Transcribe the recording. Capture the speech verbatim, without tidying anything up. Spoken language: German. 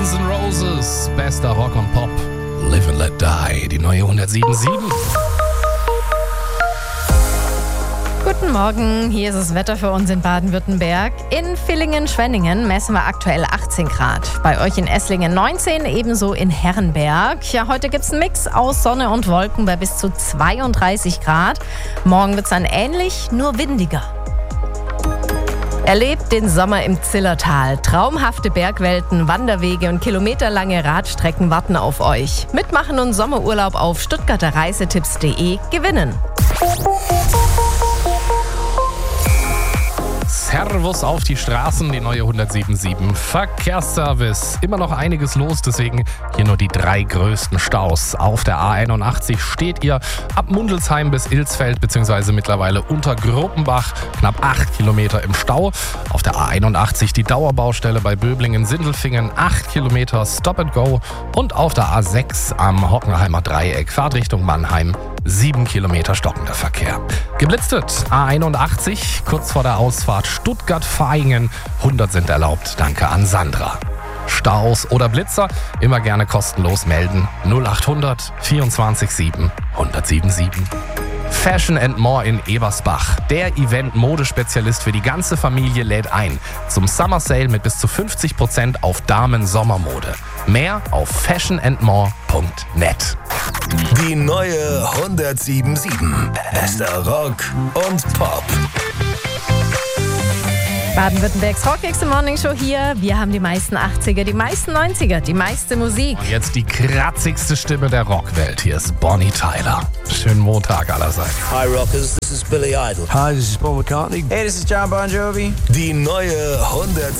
Guns N' Roses, bester Rock und Pop. Live and Let Die, die neue hundertsieben Komma sieben. Guten Morgen, hier ist das Wetter für uns in Baden-Württemberg. In Villingen-Schwenningen messen wir aktuell achtzehn Grad. Bei euch in Esslingen neunzehn, ebenso in Herrenberg. Ja, heute gibt es einen Mix aus Sonne und Wolken bei bis zu zweiunddreißig Grad. Morgen wird es dann ähnlich, nur windiger. Erlebt den Sommer im Zillertal. Traumhafte Bergwelten, Wanderwege und kilometerlange Radstrecken warten auf euch. Mitmachen und Sommerurlaub auf stuttgarter reisetipps punkt de gewinnen. Servus auf die Straßen, die neue hundertsieben Komma sieben. Verkehrsservice. Immer noch einiges los, deswegen hier nur die drei größten Staus. Auf der A einundachtzig steht ihr ab Mundelsheim bis Ilsfeld bzw. mittlerweile unter Gruppenbach. Knapp acht Kilometer im Stau. Auf der A einundachtzig die Dauerbaustelle bei Böblingen-Sindelfingen. acht Kilometer Stop and Go. Und auf der A sechs am Hockenheimer Dreieck, Fahrtrichtung Mannheim. sieben Kilometer stockender Verkehr. Geblitzt wird A einundachtzig, kurz vor der Ausfahrt Stuttgart-Vaihingen. hundert sind erlaubt, danke an Sandra. Staus oder Blitzer, immer gerne kostenlos melden. null achthundert vierundzwanzig sieben hundertsieben sieben. Fashion and More in Ebersbach. Der Event-Modespezialist für die ganze Familie lädt ein zum Summer Sale mit bis zu fünfzig Prozent auf Damen-Sommermode. Mehr auf fashion and more punkt net. Die neue hundertsieben Komma sieben. Bester Rock und Pop. Baden-Württembergs Rockigste Morning Show hier. Wir haben die meisten achtziger, die meisten neunziger, die meiste Musik. Und jetzt die kratzigste Stimme der Rockwelt. Hier ist Bonnie Tyler. Schönen Montag allerseits. Hi Rockers, this is Billy Idol. Hi, this is Paul McCartney. Hey, this is John Bon Jovi. Die neue hundertsieben